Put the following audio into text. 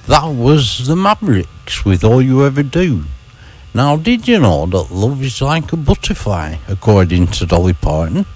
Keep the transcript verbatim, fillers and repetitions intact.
That was the Mavericks with All You Ever Do. Now, did you know that love is like a butterfly, according to Dolly Parton?